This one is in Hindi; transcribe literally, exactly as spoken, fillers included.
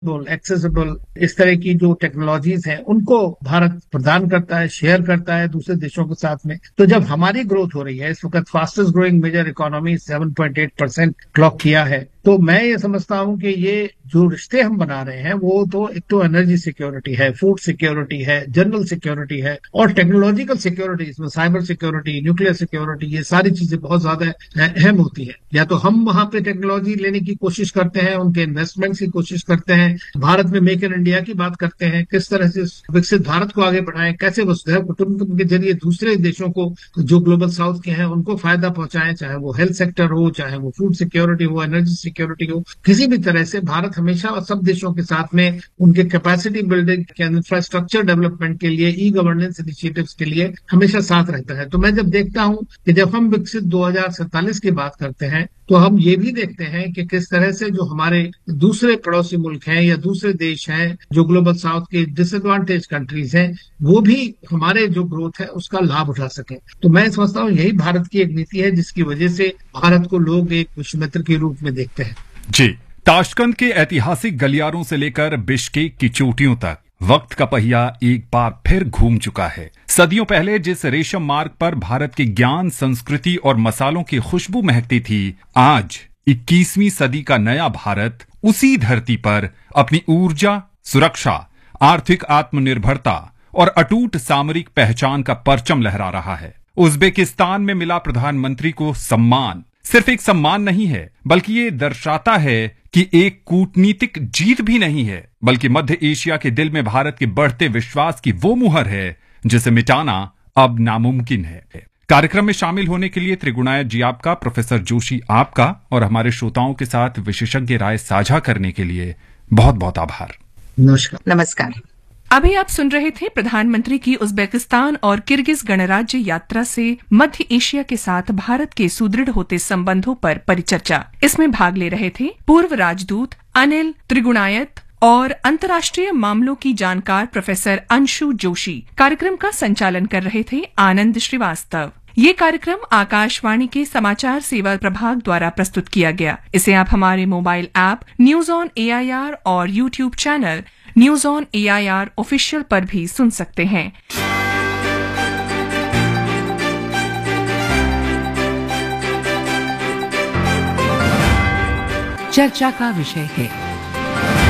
एक्सेसिबल इस तरह की जो टेक्नोलॉजीज हैं उनको भारत प्रदान करता है, शेयर करता है दूसरे देशों के साथ में। तो जब हमारी ग्रोथ हो रही है, इस वक्त fastest growing major economy seven point eight percent clock किया है, तो मैं ये समझता हूं कि ये जो रिश्ते हम बना रहे हैं वो तो एक तो एनर्जी सिक्योरिटी है, फूड सिक्योरिटी है, जनरल सिक्योरिटी है, और टेक्नोलॉजिकल सिक्योरिटी, इसमें साइबर सिक्योरिटी, न्यूक्लियर सिक्योरिटी, ये सारी चीजें बहुत ज्यादा अहम होती है। या तो हम वहां पे टेक्नोलॉजी लेने की कोशिश करते हैं, उनके इन्वेस्टमेंट की कोशिश करते हैं, भारत में मेक इन इंडिया की बात करते हैं, किस तरह से विकसित भारत को आगे बढ़ाएं, कैसे वसुधैव कुटुंबकम के जरिए दूसरे देशों को जो ग्लोबल साउथ के हैं उनको फायदा पहुंचाएं, चाहे वो हेल्थ सेक्टर हो, चाहे वो फूड सिक्योरिटी हो, एनर्जी सिक्योरिटी हो, किसी भी तरह से भारत हमेशा सब देशों के साथ में उनके कैपेसिटी बिल्डिंग, इंफ्रास्ट्रक्चर डेवलपमेंट के लिए, ई गवर्नेंस इनिशिएटिव्स के लिए हमेशा साथ रहता है। तो मैं जब देखता हूं कि जब हम विकसित दो हजार सैंतालीस की बात करते हैं तो हम ये भी देखते हैं कि किस तरह से जो हमारे दूसरे पड़ोसी मुल्क हैं या दूसरे देश हैं जो ग्लोबल साउथ के डिसएडवांटेज कंट्रीज हैं, वो भी हमारे जो ग्रोथ है उसका लाभ उठा सके। तो मैं समझता हूँ यही भारत की एक नीति है जिसकी वजह से भारत को लोग एक विश्व मित्र के रूप में देखते हैं। जी, ताशकंद के ऐतिहासिक गलियारों से लेकर बिश्केक की चोटियों तक वक्त का पहिया एक बार फिर घूम चुका है। सदियों पहले जिस रेशम मार्ग पर भारत के ज्ञान, संस्कृति और मसालों की खुशबू महकती थी, आज इक्कीसवीं सदी का नया भारत उसी धरती पर अपनी ऊर्जा, सुरक्षा, आर्थिक आत्मनिर्भरता और अटूट सामरिक पहचान का परचम लहरा रहा है। उज्बेकिस्तान में मिला प्रधानमंत्री को सम्मान सिर्फ एक सम्मान नहीं है, बल्कि ये दर्शाता है कि एक कूटनीतिक जीत भी नहीं है, बल्कि मध्य एशिया के दिल में भारत के बढ़ते विश्वास की वो मुहर है जिसे मिटाना अब नामुमकिन है। कार्यक्रम में शामिल होने के लिए त्रिगुणायत जी आपका, प्रोफेसर जोशी आपका और हमारे श्रोताओं के साथ विशेषज्ञ राय साझा करने के लिए बहुत बहुत आभार। नमस्कार। नमस्कार। अभी आप सुन रहे थे प्रधानमंत्री की उज्बेकिस्तान और किर्गिज गणराज्य यात्रा से मध्य एशिया के साथ भारत के सुदृढ़ होते संबंधों पर परिचर्चा। इसमें भाग ले रहे थे पूर्व राजदूत अनिल त्रिगुणायत और अंतर्राष्ट्रीय मामलों की जानकार प्रोफेसर अंशु जोशी। कार्यक्रम का संचालन कर रहे थे आनंद श्रीवास्तव। ये कार्यक्रम आकाशवाणी के समाचार सेवा प्रभाग द्वारा प्रस्तुत किया गया। इसे आप हमारे mobile app news on AIR और YouTube channel news on AIR official पर भी सुन सकते हैं। चर्चा का विषय है